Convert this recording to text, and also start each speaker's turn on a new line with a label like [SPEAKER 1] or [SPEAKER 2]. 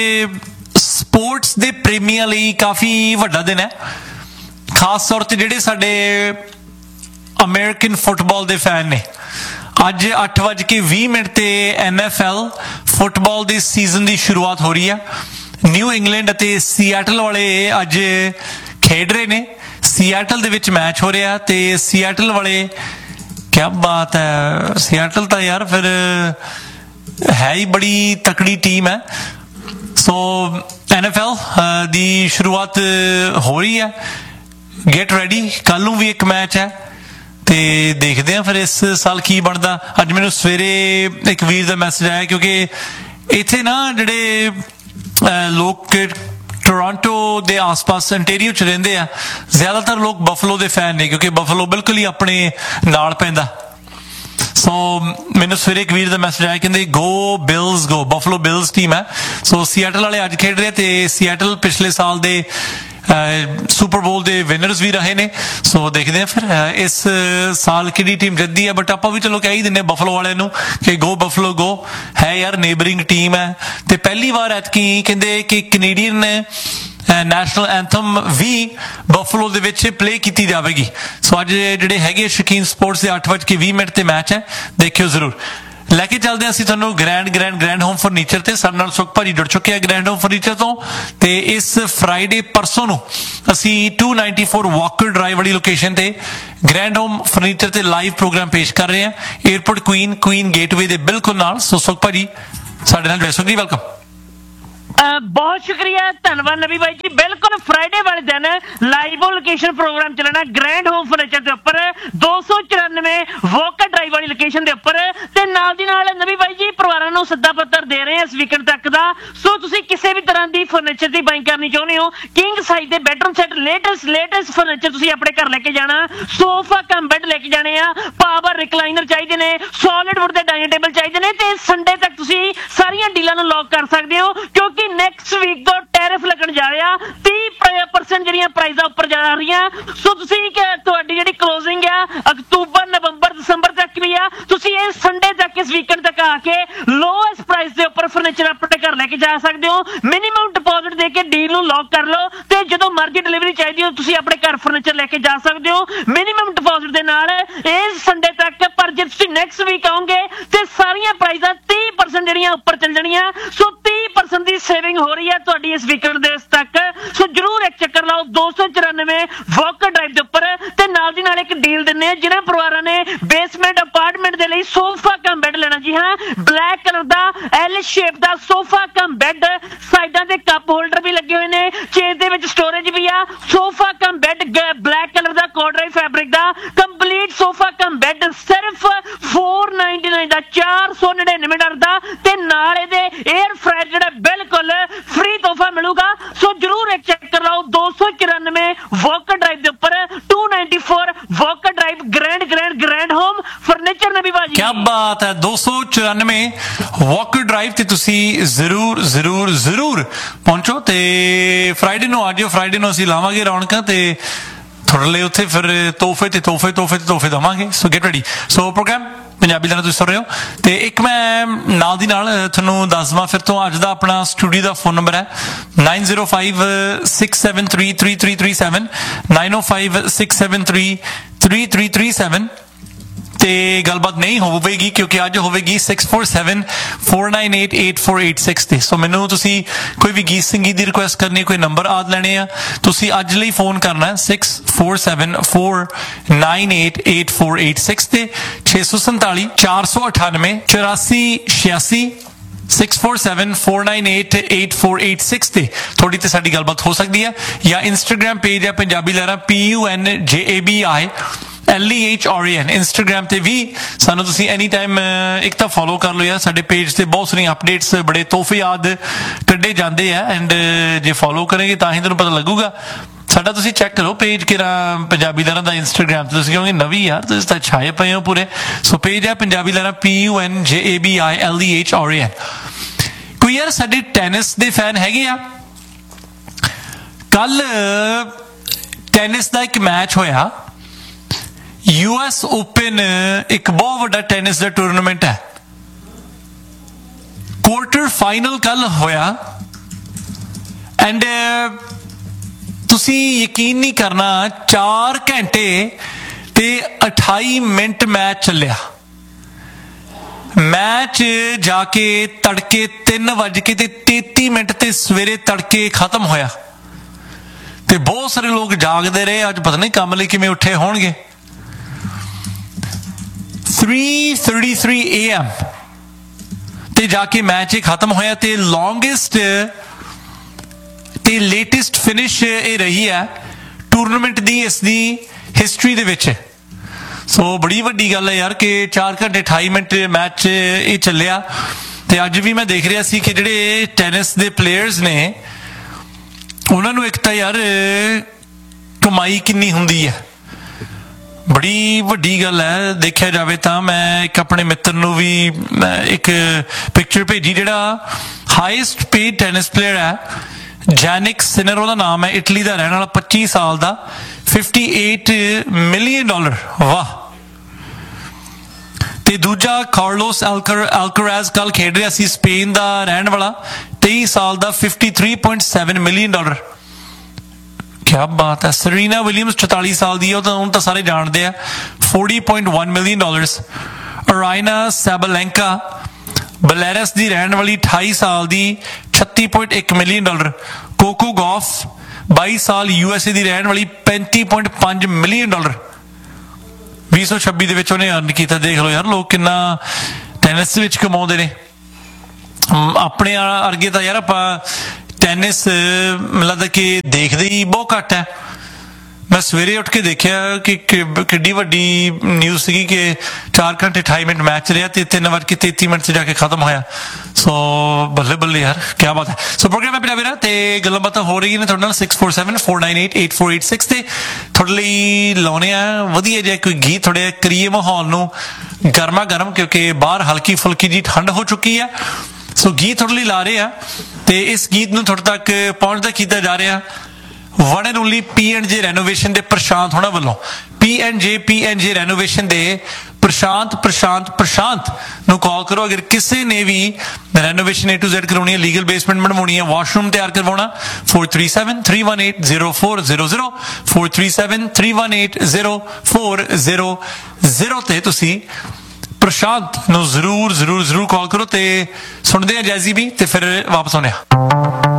[SPEAKER 1] Sports ਦੇ ਪ੍ਰੇਮੀਆਂ ਲਈ ਕਾਫੀ ਵੱਡਾ ਦਿਨ ਹੈ, ਖਾਸ ਤੌਰ ਤੇ ਜਿਹੜੇ ਸਾਡੇ ਅਮਰੀਕਨ ਫੁੱਟਬਾਲ ਦੇ ਫੈਨ ਨੇ। ਅੱਜ 8:20 ਤੇ NFL ਫੁੱਟਬਾਲ ਦੇ ਸੀਜ਼ਨ ਦੀ ਸ਼ੁਰੂਆਤ ਹੋ ਰਹੀ ਹੈ। ਨਿਊ ਇੰਗਲੈਂਡ ਅਤੇ ਸੀਐਟਲ ਵਾਲੇ ਅੱਜ ਖੇਡ ਰਹੇ ਨੇ। ਸੀਐਟਲ ਦੇ ਵਿੱਚ ਮੈਚ ਹੋ ਰਿਹਾ ਤੇ ਸੀਐਟਲ ਵਾਲੇ, ਕਿਆ ਬਾਤ ਹੈ, ਸੀਐਟਲ ਤਾਂ ਯਾਰ ਫਿਰ ਹੈ ਹੀ ਬੜੀ ਤਕੜੀ ਟੀਮ ਹੈ। ਸੋ NFL ਦੀ ਸ਼ੁਰੂਆਤ ਹੋ ਰਹੀ ਹੈ, ਗੈਟ ਰੈਡੀ। ਕੱਲ ਨੂੰ ਵੀ ਇੱਕ ਮੈਚ ਹੈ ਤੇ ਦੇਖਦੇ ਹਾਂ ਫਿਰ ਇਸ ਸਾਲ ਕੀ ਬਣਦਾ। ਅੱਜ ਮੈਨੂੰ ਸਵੇਰੇ ਇੱਕ ਵੀਰ ਦਾ ਮੈਸੇਜ ਆਇਆ, ਕਿਉਂਕਿ ਇੱਥੇ ਨਾ ਜਿਹੜੇ ਲੋਕ ਟੋਰਾਂਟੋ ਦੇ ਆਸ-ਪਾਸ ਅੰਟੇਰੀਓ 'ਚ ਰਹਿੰਦੇ ਆ, ਜ਼ਿਆਦਾਤਰ ਲੋਕ ਬਫਲੋ ਦੇ ਫੈਨ ਨੇ, ਕਿਉਂਕਿ ਬਫਲੋ ਬਿਲਕੁਲ ਹੀ ਆਪਣੇ ਨਾਲ ਪੈਂਦਾ। ਸੋ ਮੈਨੂੰ ਸਵੇਰੇ ਇੱਕ ਵੀਰ ਦਾ ਮੈਸੇਜ ਆਇਆ, ਕਹਿੰਦੇ ਗੋ ਬਿਲਸ ਗੋ, ਬਫਲੋ ਬਿਲਸ ਟੀਮ ਹੈ। ਸੋ ਸੀਐਟਲ ਵਾਲੇ ਅੱਜ ਖੇਡ ਰਹੇ ਤੇ ਸੀਐਟਲ ਪਿਛਲੇ ਸਾਲ ਦੇ ਸੁਪਰ ਬੋਲ ਦੇ ਵਿਨਰਸ ਵੀ ਰਹੇ ਨੇ। ਸੋ ਦੇਖਦੇ ਹਾਂ ਫਿਰ ਇਸ ਸਾਲ ਕਿਹੜੀ ਟੀਮ ਜਿੱਤਦੀ ਹੈ, ਬਟ ਆਪਾਂ ਵੀ ਚਲੋ ਕਹਿ ਹੀ ਦਿੰਦੇ ਬਫਲੋ ਵਾਲਿਆਂ ਨੂੰ ਕਿ ਗੋ ਬਫਲੋ ਗੋ। ਹੈ ਯਾਰ ਨੇਬਰਿੰਗ ਟੀਮ ਹੈ ਤੇ ਪਹਿਲੀ ਵਾਰ ਐਤਕੀ ਕਹਿੰਦੇ ਕਿ ਕੈਨੇਡੀਅਨ ਨੈਸ਼ਨਲ ਐਂਥਮ ਵੀ ਬਫਲੋ ਦੇ ਵਿੱਚ ਪਲੇ ਕੀਤੀ ਜਾਵੇਗੀ। ਸੋ ਅੱਜ ਜਿਹੜੇ ਹੈਗੇ ਸ਼ੌਕੀਨ ਸਪੋਰਟਸ ਦੇ 8:20 ਤੇ ਮੈਚ ਹੈ, ਦੇਖਿਓ ਜ਼ਰੂਰ। ਲੈ ਕੇ ਚੱਲਦੇ ਹਾਂ ਅਸੀਂ ਤੁਹਾਨੂੰ ਗ੍ਰੈਂਡ ਹੋਮ ਫਰਨੀਚਰ ਤੇ। ਸਾਡੇ ਨਾਲ ਸੁਖ ਭਾਜੀ ਜੁੜ ਚੁੱਕੇ ਆ ਗ੍ਰੈਂਡ ਹੋਮ ਫਰਨੀਚਰ ਤੋਂ, ਤੇ ਇਸ ਫਰਾਈਡੇ ਪਰਸੋਂ ਨੂੰ ਅਸੀਂ 294 ਵਾਕਰ ਡਰਾਈਵ ਵਾਲੀ ਲੋਕੇਸ਼ਨ ਤੇ ਗ੍ਰੈਂਡ ਹੋਮ ਫਰਨੀਚਰ ਤੇ ਲਾਈਵ ਪ੍ਰੋਗਰਾਮ ਪੇਸ਼ ਕਰ ਰਹੇ ਹਾਂ, ਏਅਰਪੋਰਟ ਕੁਈਨ ਗੇਟਵੇ ਦੇ ਬਿਲਕੁਲ ਨਾਲ। ਸੋ ਸੁਖ ਭਾਜੀ ਸਾਡੇ ਨਾਲ ਜੁੜੇ। ਸੁਖ ਜੀ ਵੈਲਕਮ।
[SPEAKER 2] ਬਹੁਤ ਸ਼ੁਕਰੀਆ, ਧੰਨਵਾਦ ਨਵੀ ਬਾਈ ਜੀ। ਬਿਲਕੁਲ ਫਰਾਈਡੇ ਵਾਲੇ ਦਿਨ ਲਾਈਵ ਲੋਕੇਸ਼ਨ ਪ੍ਰੋਗਰਾਮ ਚੱਲਣਾ ਗ੍ਰੈਂਡ ਹੋਮ ਫਰਨੀਚਰ ਦੇ ਉੱਪਰ 294 ਵਾਕਰ ਡਰਾਈਵ ਵਾਲੀ ਲੋਕੇਸ਼ਨ ਦੇ ਉੱਪਰ, ਤੇ ਨਾਲ ਦੀ ਨਾਲ ਨਵੀ ਬਾਈ ਜੀ ਪਰਿਵਾਰਾਂ ਨੂੰ ਸੱਦਾ ਪੱਤਰ ਦੇ ਰਹੇ ਆ ਇਸ ਵੀਕਐਂਡ ਤੱਕ ਦਾ। ਸੋ ਤੁਸੀਂ ਕਿਸੇ ਵੀ ਤਰ੍ਹਾਂ ਦੀ ਫਰਨੀਚਰ ਦੀ ਬਾਈਂਗ ਕਰਨੀ ਚਾਹੁੰਦੇ ਹੋ, ਕਿੰਗ ਸਾਈਜ਼ ਦੇ ਬੈਡਰੂਮ ਸੈੱਟ, ਲੇਟੈਸਟ ਫਰਨੀਚਰ ਤੁਸੀਂ ਆਪਣੇ ਘਰ ਲੈ ਕੇ ਜਾਣਾ, ਸੋਫਾ ਕਮ ਬੈੱਡ ਲੈ ਕੇ ਜਾਣੇ ਆ, ਪਾਵਰ ਰਿਕਲਾਈਨਰ ਚਾਹੀਦੇ ਨੇ, ਸੋਲਿਡ ਵੁੱਡ ਦੇ ਡਾਈਨਿੰਗ ਟੇਬਲ ਚਾਹੀਦੇ ਨੇ, ਤੇ ਸੰਡੇ ਤੱਕ ਤੁਸੀਂ ਸਾਰੀਆਂ ਡੀਲਾਂ ਨੂੰ ਲੌਕ ਕਰ ਸਕਦੇ ਹੋ, ਕਿਉਂਕਿ ਨੈਕਸਟ ਵੀਕ ਤੋਂ ਟੈਰਿਫ ਲੱਗਣ ਜਾ ਰਿਹਾ, 30% ਜਿਹੜੀਆਂ ਪ੍ਰਾਈਜ਼ਾਂ ਉੱਪਰ ਜਾ ਰਹੀਆਂ। ਸੋ ਤੁਸੀਂ ਤੁਹਾਡੀ ਜਿਹੜੀ ਕਲੋਜ਼ਿੰਗ ਆ ਅਕਤੂਬਰ, ਨਵੰਬਰ, ਦਸੰਬਰ ਤੱਕ ਵੀ ਆ, ਤੁਸੀਂ ਇਹ ਸੰਡੇ ਤੱਕ ਇਸ ਵੀਕਐਂਡ ਤੱਕ ਆ ਕੇ ਲੋਐਸਟ ਪ੍ਰਾਈਸ ਦੇ ਉੱਪਰ ਫਰਨੀਚਰ ਆਪਣੇ ਘਰ ਲੈ ਕੇ ਜਾ ਸਕਦੇ ਹੋ। ਮਿਨੀਮਮ ਡਿਪੋਜ਼ਿਟ ਦੇ ਕੇ ਡੀਲ ਨੂੰ ਲੌਕ ਕਰ ਲਓ ਤੇ ਜਦੋਂ ਮਰਜ਼ੀ ਡਿਲੀਵਰੀ ਚਾਹੀਦੀ ਹੋ ਤੁਸੀਂ ਆਪਣੇ ਘਰ ਫਰਨੀਚਰ ਲੈ ਕੇ ਜਾ ਸਕਦੇ ਹੋ ਮਿਨੀਮਮ ਡਿਪੋਜ਼ਿਟ ਦੇ ਨਾਲ ਇਸ ਸੰਡੇ ਤੱਕ। ਪਰ ਜੇ ਤੁਸੀਂ ਨੈਕਸਟ ਵੀਕ ਆਓਗੇ ਤੇ ਸਾਰੀਆਂ ਪ੍ਰਾਈਜ਼ਾਂ 30% ਜਿਹੜੀਆਂ ਉੱਪਰ ਚੱਲ ਜਾਣੀਆਂ। ਸੋ 30% ਦੀ ਸੇਵਿੰਗ ਹੋ ਰਹੀ ਹੈ ਤੁਹਾਡੀ ਇਸ ਵੀਕਐਂਡ ਦੇ ਤੱਕ। ਸੋ ਜਰੂਰ ਇੱਕ ਚੱਕਰ ਲਾਓ 294 ਵਾਕਰ ਡਰਾਈਵ ਦੇ ਉੱਪਰ, ਤੇ ਨਾਲ ਦੀ ਨਾਲ ਇੱਕ ਡੀਲ ਦਿੰਦੇ ਆ ਜਿਹਨਾਂ ਪਰਿਵਾਰਾਂ ਨੇ ਬੇਸਮੈਂਟ ਅਪਾਰਟਮੈਂਟ ਦੇ ਲਈ ਸੋਫਾ ਕਮ ਬੈੱਡ ਲੈਣਾ। ਜੀ ਹਾਂ, ਬਲੈਕ ਕਲਰ ਦਾ ਐਲ ਸ਼ੇਪ ਦਾ ਸੋਫਾ ਕਮ ਬੈੱਡ, ਸਾਈਡਾਂ ਤੇ ਕੱਪ ਹੋਲਡਰ ਵੀ ਲੱਗੇ ਹੋਏ ਨੇ, ਚੇਅਰ ਦੇ ਵਿੱਚ ਸਟੋਰੇਜ ਵੀ ਆ। Sofa cum bed black colour ਦਾ ਕੋਡਰਾਈ ਫੈਬਰਿਕ ਦਾ ਕੰਪਲੀਟ ਸੋਫਾ ਕਮ ਬੈੱਡ ਸਿਰਫ 499 ਦਾ, 499 ਦਾ, ਤੇ ਨਾਲ ਇਹਦੇ 에ਅਰ ਫਰਾਇਰ ਜਿਹੜਾ ਬਿਲਕੁਲ ਫ੍ਰੀ ਤੋਹਫਾ ਮਿਲੂਗਾ। ਸੋ ਜਰੂਰ ਇੱਕ ਚੱਕਰ ਲਾਓ 294 ਵਾਕਰ ਡਰਾਈਵ ਦੇ ਉੱਪਰ 294 Walker drive grand home furniture ਨਵੀ ਬਾਜੀ।
[SPEAKER 1] ਕੀ ਬਾਤ ਹੈ, 294 ਵਾਕਰ ਡਰਾਈਵ ਤੇ ਤੁਸੀਂ ਜ਼ਰੂਰ ਪਹੁੰਚੋ ਤੇ ਫਰਾਈਡੇ ਨੂੰ ਆ ਜਿਓ। ਫਰਾਈਡੇ ਨੂੰ ਅਸੀਂ ਲਾਵਾਂਗੇ ਰੌਣਕਾਂ ਤੇ ਤੁਹਾਡੇ ਲਈ ਉੱਥੇ ਫਿਰ ਤੋਹਫੇ ਦੇਵਾਂਗੇ। ਸੋ ਗੈਟ ਰੈਡੀ। ਸੋ ਪ੍ਰੋਗਰਾਮ ਪੰਜਾਬੀ ਦਾ ਤੁਸੀਂ ਸੁਣ ਰਹੇ ਹੋ ਤੇ ਇੱਕ ਮੈਂ ਨਾਲ ਦੀ ਨਾਲ ਤੁਹਾਨੂੰ ਦੱਸ ਦੇਵਾਂ ਫਿਰ ਤੋਂ ਅੱਜ ਦਾ ਆਪਣਾ ਸਟੂਡੀਓ ਦਾ ਫੋਨ ਨੰਬਰ ਹੈ 9056733337 9056733337 ਤੇ ਗੱਲਬਾਤ ਨਹੀਂ ਹੋਵੇਗੀ ਕਿਉਂਕਿ ਅੱਜ ਹੋਵੇਗੀ 6474988486 ਤੇ। ਸੋ ਮੈਨੂੰ ਤੁਸੀਂ ਕੋਈ ਵੀ ਗੀਤ ਸੰਗੀਤ ਦੀ ਰਿਕੁਐਸਟ ਕਰਨੀ, ਕੋਈ ਨੰਬਰ ਆਦ ਲੈਣੇ ਆ, ਤੁਸੀਂ ਅੱਜ ਲਈ ਫੋਨ ਕਰਨਾ 6474988486 ਤੇ 647 498 8486 6474988486 ਤੇ ਥੋੜੀ ਤੇ ਸਾਡੀ ਗੱਲਬਾਤ ਹੋ ਸਕਦੀ ਹੈ। ਜਾਂ ਇੰਸਟਾਗ੍ਰਾਮ ਪੇਜ ਹੈ ਪੰਜਾਬੀ ਲਹਿਰਾ PUNJABI LEHRAN ਇੰਸਟਾਗ੍ਰਾਮ ਤੇ ਵੀ ਸਾਨੂੰ ਤੁਸੀਂ ਐਨੀ ਟਾਈਮ ਇੱਕ ਤਾਂ ਫੋਲੋ ਕਰ ਲਓ ਯਾਰ। ਸਾਡੇ ਪੇਜ ਤੇ ਬਹੁਤ ਸਾਰੀਆਂ ਅਪਡੇਟਸ, ਬੜੇ ਤੋਹਫੇ ਯਾਦ ਕੱਢੇ ਜਾਂਦੇ ਆ ਐਂਡ ਜੇ ਫੋਲੋ ਕਰੇਗੇ ਤਾਂ ਹੀ ਤੁਹਾਨੂੰ ਪਤਾ ਲੱਗੂਗਾ। ਸਾਡਾ ਤੁਸੀਂ ਚੈੱਕ ਕਰੋ ਪੇਜ ਕਿਹੜਾ ਪੰਜਾਬੀ ਲਹਿਰਾ ਦਾ ਇੰਸਟਾਗ੍ਰਾਮ ਤੇ। ਤੁਸੀਂ ਕਹੋਗੇ ਨਵੀਂ ਯਾਰ ਤੁਸੀਂ ਤਾਂ ਛਾਏ ਪਏ ਹੋ ਪੂਰੇ। ਸੋ ਪੇਜ ਹੈ ਪੰਜਾਬੀ ਲਹਿਰਾ PUNJABI LEHRAN। ਕੋਈ ਯਾਰ ਸਾਡੇ ਟੈਨਿਸ ਦੇ ਫੈਨ ਹੈਗੇ ਆ? ਕੱਲ ਟੈਨਿਸ ਦਾ ਇੱਕ ਮੈਚ ਹੋਇਆ, US ਓਪਨ ਇੱਕ ਬਹੁਤ ਵੱਡਾ ਟੈਨਿਸ ਦਾ ਟੂਰਨਾਮੈਂਟ ਹੈ। ਕੁਆਰਟਰ ਫਾਈਨਲ ਕੱਲ ਹੋਇਆ ਐਂਡ ਤੁਸੀਂ ਯਕੀਨ ਨਹੀਂ ਕਰਨਾ 4 ਘੰਟੇ ਤੇ 28 ਮਿੰਟ ਮੈਚ ਚੱਲਿਆ। ਮੈਚ ਜਾ ਕੇ ਤੜਕੇ 3:33 ਤੇ ਸਵੇਰੇ ਤੜਕੇ ਖਤਮ ਹੋਇਆ ਤੇ ਬਹੁਤ ਸਾਰੇ ਲੋਕ ਜਾਗਦੇ ਰਹੇ। ਅੱਜ ਪਤਾ ਨਹੀਂ ਕੰਮ ਲਈ ਕਿਵੇਂ ਉੱਠੇ ਹੋਣਗੇ। 3:33 AM ਤੇ ਜਾ ਕੇ ਮੈਚ ਇਹ ਖਤਮ ਹੋਇਆ ਤੇ ਲੌਂਗੈਸਟ ਤੇ ਲੇਟੈਸਟ ਫਿਨਿਸ਼ ਇਹ ਰਹੀ ਹੈ ਟੂਰਨਾਮੈਂਟ ਦੀ ਇਸ ਦੀ ਹਿਸਟਰੀ ਦੇ ਵਿੱਚ। ਸੋ ਬੜੀ ਵੱਡੀ ਗੱਲ ਹੈ ਯਾਰ ਕਿ 4 ਘੰਟੇ 28 ਮਿੰਟ ਮੈਚ ਇਹ ਚੱਲਿਆ। ਤੇ ਅੱਜ ਵੀ ਮੈਂ ਦੇਖ ਰਿਹਾ ਸੀ ਕਿ ਜਿਹੜੇ ਟੈਨਿਸ ਦੇ ਪਲੇਅਰਸ ਨੇ ਉਹਨਾਂ ਨੂੰ ਇੱਕ ਤਾਂ ਯਾਰ ਕਮਾਈ ਕਿੰਨੀ ਹੁੰਦੀ ਹੈ, ਬੜੀ ਵੱਡੀ ਗੱਲ ਹੈ। ਦੇਖਿਆ ਜਾਵੇ ਤਾਂ ਮੈਂ ਇੱਕ ਆਪਣੇ ਮਿੱਤਰ ਨੂੰ ਵੀ ਇੱਕ ਪਿਕਚਰ ਭੇਜੀ ਜਿਹੜਾ ਹਾਈਐਸਟ ਪੇਡ ਟੈਨਿਸ ਪਲੇਅਰ ਹੈ, ਜੈਨਿਕ ਸਿਨਰ ਉਹਦਾ ਨਾਮ ਹੈ, ਇਟਲੀ ਦਾ ਰਹਿਣ ਵਾਲਾ, 25 ਸਾਲ ਦਾ, $58 ਮਿਲੀਅਨ। ਵਾਹ। ਤੇ ਦੂਜਾ ਕਾਰਲੋਸ ਅਲਕਰਾਜ਼ ਕੱਲ ਖੇਡ ਰਿਹਾ ਸੀ, ਸਪੇਨ ਦਾ ਰਹਿਣ ਵਾਲਾ, 23 ਸਾਲ ਦਾ, $53.7 ਮਿਲੀਅਨ। ਕਿਆ ਬਾਤ ਹੈ। ਸਰੀਨਾ ਵਿਲੀਅਮਸ 44 ਸਾਲ ਦੀ ਹੈ, ਉਹ ਤਾਂ ਸਾਰੇ ਜਾਣਦੇ ਆ, $40.1 ਮਿਲੀਅਨ। ਅਰਾਈਨਾ ਸੈਬਾਲੈਂਕਾ ਬਲੈਰਸ ਦੀ ਰਹਿਣ ਵਾਲੀ 28 ਸਾਲ ਦੀ, $36.1 ਮਿਲੀਅਨ। ਕੋਕੋ ਗੌਫ 22 ਸਾਲ USA ਦੀ ਰਹਿਣ ਵਾਲੀ, $35.5 ਮਿਲੀਅਨ। 2026 ਦੇ ਵਿੱਚ ਉਹਨੇ ਅਰਨ ਕੀਤਾ। ਦੇਖ ਲਓ ਯਾਰ ਲੋਕ ਕਿੰਨਾ ਟੈਨਿਸ ਵਿੱਚ ਕਮਾਉਂਦੇ ਨੇ। ਆਪਣੇ ਅਰਗੇ ਤਾਂ ਯਾਰ ਆਪਾਂ ਟੈਨਿਸ ਮੈਨੂੰ ਲੱਗਦਾ ਕਿ ਦੇਖਦੇ ਹੀ ਬਹੁਤ ਘੱਟ ਹੈ। ਮੈਂ ਸਵੇਰੇ ਉੱਠ ਕੇ ਦੇਖਿਆ ਕਿ ਕਿੱਡੀ ਵੱਡੀ ਨਿਊਜ਼ ਸੀਗੀ ਕਿ 4 ਘੰਟੇ 28 ਮਿੰਟ ਮੈਚ ਰਿਹਾ ਤੇ 3:33 ਮਿੰਟ 'ਚ ਜਾ ਕੇ ਖਤਮ ਹੋਇਆ। ਸੋ ਬੱਲੇ ਬੱਲੇ ਯਾਰ, ਕਿਆ ਬਾਤ ਹੈ। ਸੋ ਪ੍ਰੋਗਰਾਮ ਹੈ ਪਿਆ ਮੇਰਾ ਤੇ ਗੱਲਾਂ ਬਾਤਾਂ ਹੋ ਰਹੀਆਂ ਨੇ ਤੁਹਾਡੇ ਨਾਲ 6474988486 ਤੇ ਤੁਹਾਡੇ ਲਈ ਲਾਉਣੇ ਆ ਵਧੀਆ ਜਿਹਾ ਕੋਈ ਗੀਤ, ਥੋੜੇ ਕਰੀਏ ਮਾਹੌਲ ਨੂੰ ਗਰਮਾ ਗਰਮ, ਕਿਉਂਕਿ ਬਾਹਰ ਹਲਕੀ ਫੁਲਕੀ ਜੀ ਠੰਡ ਹੋ ਚੁੱਕੀ ਹੈ। ਸੋ ਗੀਤ ਤੁਹਾਡੇ ਲਈ ਲਾ ਰਹੇ ਆ ਤੇ ਇਸ ਗੀਤ ਨੂੰ ਤੁਹਾਡੇ ਤੱਕ ਪਹੁੰਚਦਾ ਕੀਤਾ ਜਾ ਰਿਹਾ one and only P&J renovation ਦੇ ਪ੍ਰਸ਼ਾਂਤ ਹੋਣਾ ਵੱਲੋਂ। P&J ਰੈਨੋਵੇਸ਼ਨ ਦੇ ਪ੍ਰਸ਼ਾਂਤ ਨੂੰ ਕਾਲ ਕਰੋ ਅਗਰ ਕਿਸੇ ਨੇ ਵੀ ਰੈਨੋਵੇਸ਼ਨ A to Z ਕਰਾਉਣੀ ਹੈ, ਲੀਗਲ ਬੇਸਮੈਂਟ ਬਣਵਾਉਣੀ ਹੈ, ਵਾਸ਼ਰੂਮ ਤਿਆਰ ਕਰਵਾਉਣਾ, 437-318-0400 437-318-0400 ਤੇ ਤੁਸੀਂ ਪ੍ਰਸ਼ਾਂਤ ਨੂੰ ਜ਼ਰੂਰ ਕਾਲ ਕਰੋ। ਤੇ ਸੁਣਦੇ ਆ ਜੈਜ਼ੀ ਵੀ ਤੇ ਫਿਰ ਵਾਪਸ ਆਉਂਦੇ ਆ।